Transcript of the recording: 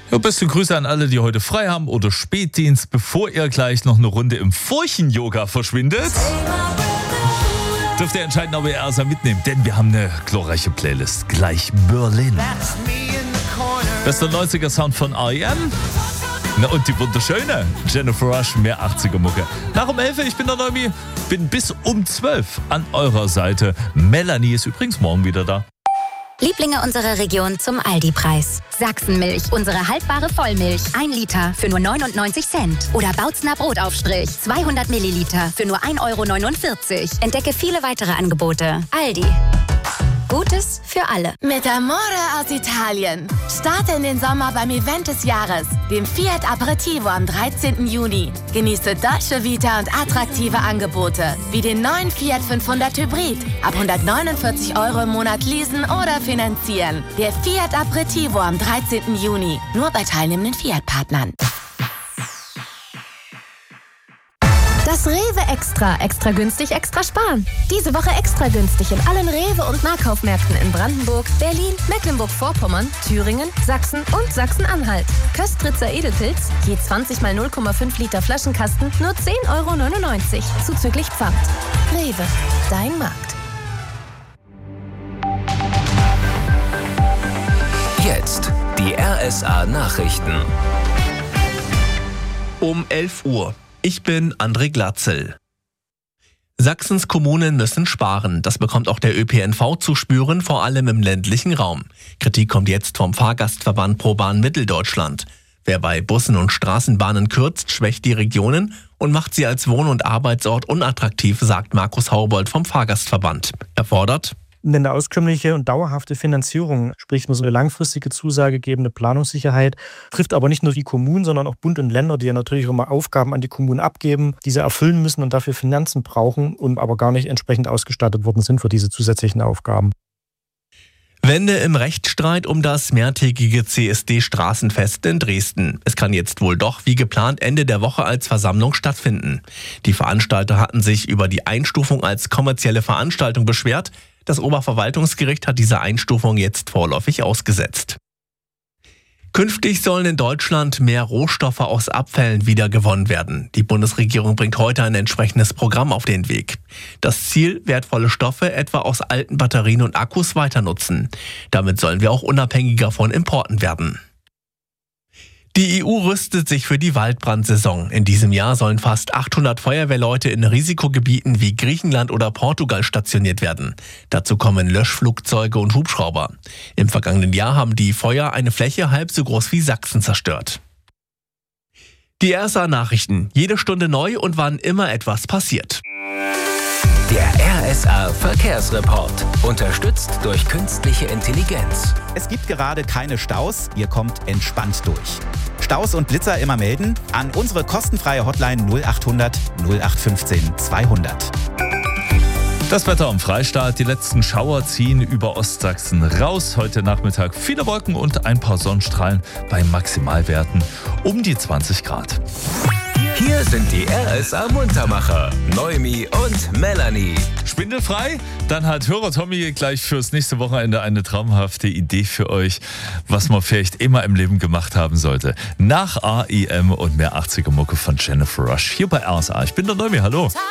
Ja, beste Grüße an alle, die heute frei haben oder Spätdienst, bevor ihr gleich noch eine Runde im Furchen-Yoga verschwindet. Dürft ihr entscheiden, ob ihr Ersa mitnehmt, denn wir haben eine glorreiche Playlist. Gleich Berlin. Bester 90er-Sound von R.E.M. Na und die wunderschöne Jennifer Rush, mehr 80er-Mucke. Nach um 11, ich bin der Neumi, bin bis um 12 an eurer Seite. Melanie ist übrigens morgen wieder da. Lieblinge unserer Region zum Aldi-Preis. Sachsenmilch, unsere haltbare Vollmilch. 1 Liter für nur 99 Cent. Oder Bautzner Brotaufstrich, 200 Milliliter für nur 1,49 €. Entdecke viele weitere Angebote. Aldi. Gutes für alle. Mit Amore aus Italien. Starte in den Sommer beim Event des Jahres, dem Fiat Aperitivo am 13. Juni. Genieße Dolce Vita und attraktive Angebote, wie den neuen Fiat 500 Hybrid. Ab 149 € im Monat leasen oder finanzieren. Der Fiat Aperitivo am 13. Juni. Nur bei teilnehmenden Fiat-Partnern. Das Rewe Extra. Extra günstig, extra sparen. Diese Woche extra günstig in allen Rewe- und Nahkaufmärkten in Brandenburg, Berlin, Mecklenburg-Vorpommern, Thüringen, Sachsen und Sachsen-Anhalt. Köstritzer Edelpilz, je 20 mal 0,5 Liter Flaschenkasten, nur 10,99 € zuzüglich Pfand. Rewe, dein Markt. Jetzt die RSA-Nachrichten. Um 11 Uhr. Ich bin André Glatzel. Sachsens Kommunen müssen sparen. Das bekommt auch der ÖPNV zu spüren, vor allem im ländlichen Raum. Kritik kommt jetzt vom Fahrgastverband ProBahn Mitteldeutschland. Wer bei Bussen und Straßenbahnen kürzt, schwächt die Regionen und macht sie als Wohn- und Arbeitsort unattraktiv, sagt Markus Haubold vom Fahrgastverband. Er fordert: Eine auskömmliche und dauerhafte Finanzierung, sprich muss eine langfristige Zusage geben, eine Planungssicherheit, trifft aber nicht nur die Kommunen, sondern auch Bund und Länder, die ja natürlich auch mal Aufgaben an die Kommunen abgeben, diese erfüllen müssen und dafür Finanzen brauchen und aber gar nicht entsprechend ausgestattet worden sind für diese zusätzlichen Aufgaben. Wende im Rechtsstreit um das mehrtägige CSD-Straßenfest in Dresden. Es kann jetzt wohl doch wie geplant Ende der Woche als Versammlung stattfinden. Die Veranstalter hatten sich über die Einstufung als kommerzielle Veranstaltung beschwert. Das Oberverwaltungsgericht hat diese Einstufung jetzt vorläufig ausgesetzt. Künftig sollen in Deutschland mehr Rohstoffe aus Abfällen wiedergewonnen werden. Die Bundesregierung bringt heute ein entsprechendes Programm auf den Weg. Das Ziel: wertvolle Stoffe etwa aus alten Batterien und Akkus weiter nutzen. Damit sollen wir auch unabhängiger von Importen werden. Die EU rüstet sich für die Waldbrandsaison. In diesem Jahr sollen fast 800 Feuerwehrleute in Risikogebieten wie Griechenland oder Portugal stationiert werden. Dazu kommen Löschflugzeuge und Hubschrauber. Im vergangenen Jahr haben die Feuer eine Fläche halb so groß wie Sachsen zerstört. Die RSA-Nachrichten. Jede Stunde neu und wann immer etwas passiert. Der RSA-Verkehrsreport. Unterstützt durch künstliche Intelligenz. Es gibt gerade keine Staus, ihr kommt entspannt durch. Staus und Blitzer immer melden an unsere kostenfreie Hotline 0800 0815 200. Das Wetter am Freistaat. Die letzten Schauer ziehen über Ostsachsen raus. Heute Nachmittag viele Wolken und ein paar Sonnenstrahlen bei Maximalwerten um die 20 Grad. Hier sind die RSA-Muntermacher, Neumi und Melanie. Spindelfrei? Dann hat Hörer Tommy gleich fürs nächste Wochenende eine traumhafte Idee für euch, was man vielleicht immer im Leben gemacht haben sollte. Nach R.E.M. und mehr 80er-Mucke von Jennifer Rush. Hier bei RSA. Ich bin der Neumi, hallo.